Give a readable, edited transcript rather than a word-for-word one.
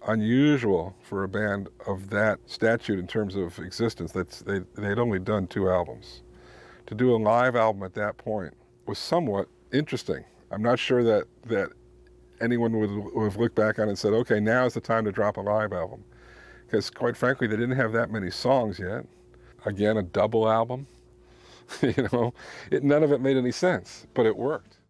unusual for a band of that statute in terms of existence. They'd only done 2 albums. To do a live album at that point was somewhat interesting. I'm not sure that anyone would have looked back on it and said, okay, now is the time to drop a live album. Because quite frankly, they didn't have that many songs yet. Again, a double album. None of it made any sense, but it worked.